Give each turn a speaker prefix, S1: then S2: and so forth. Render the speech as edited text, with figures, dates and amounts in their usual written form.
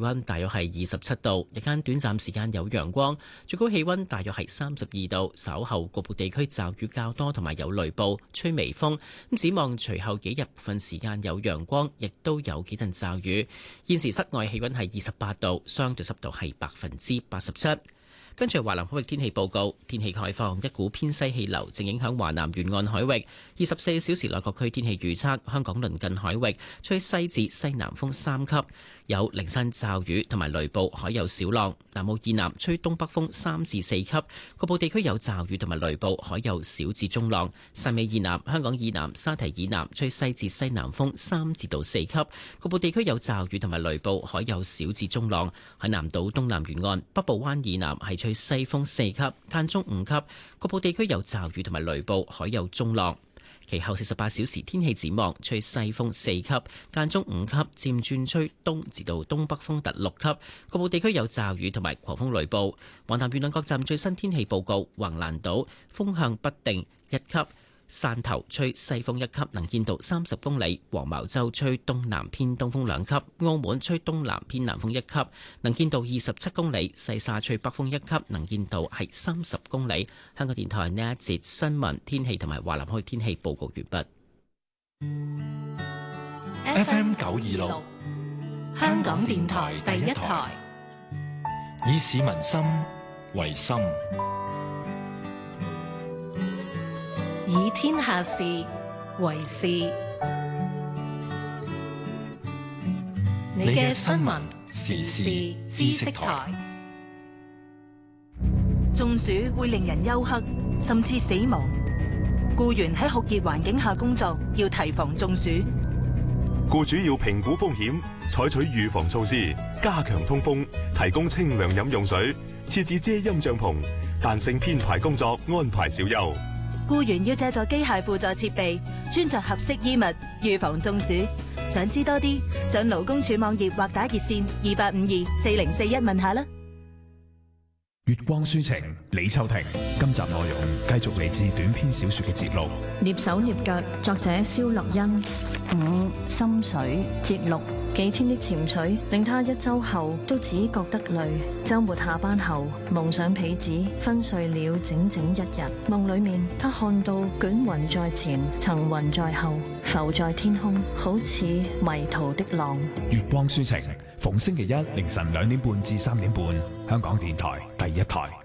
S1: 溫大約係27度，日間短暫時間有陽光，最高氣溫大約係32度。稍後局部地區驟雨較多，同埋有雷暴，吹微風。咁展望隨後幾日部分時間有陽光，亦都有幾陣驟雨。現時室外氣溫係28度，相對濕度係87%。跟住華南海域天氣報告，天氣概況，一股偏西氣流正影響華南沿岸海域。24小時內各區天氣預測，香港鄰近海域吹西至西南風3級，有零散驟雨同埋雷暴，海有小浪。南澳以南吹東北風3至4級，局部地區有驟雨同埋雷暴，海有小至中浪。汕尾以南、香港以南、沙堤以南吹西至西南風3至4級，局部地區有驟雨同埋雷暴，海有小至中浪。海南島東南沿岸、北部灣以南係吹西風4級，間中5級，局部地區有驟雨同埋雷暴，海有中浪。其後48小時天氣展望，吹西風4級，間中5級，漸轉吹東至到東北風達6級，局部地區有驟雨同埋狂風雷暴。橫潭沿岸各站最新天氣報告：橫瀾島風向不定1級。汕頭吹西風1級，能見度30公里；黃茅洲吹東南偏東風2級；澳門吹東南偏南風1級，能見度27公里；西沙吹北風1級，能見度係30公里。香港電台呢一節新聞天氣同埋華南海天氣報告完
S2: 畢。FM 926，香港電台第一台，以市民心為心，
S3: 以天下事為事。你嘅新聞時事知識台。
S4: 中暑會令人休克，甚至死亡。僱員喺酷熱環境下工作，要提防中暑。
S5: 僱主要評估風險，採取預防措施，加強通風，提供清涼飲用水，設置遮陰帳篷，彈性編排工作，安排小休。
S4: 僱員要借助機械輔助設備，穿着合適衣物，預防中暑。想知多啲，上勞工處網頁或打熱線28524041問下啦。
S6: 月光抒情，李秋婷。今集內容繼續嚟自短篇小說嘅節錄。
S7: 躡手躡腳，作者蕭樂欣。5心水節錄，幾天的潛水令他一周後都只覺得累。周末下班後，夢想被子昏睡了整整1日。夢裏面，他看到捲雲在前，層雲在後，浮在天空，好似迷途的浪。
S6: 月光抒情，逢星期一凌晨2點半至3點半，香港電台第一台。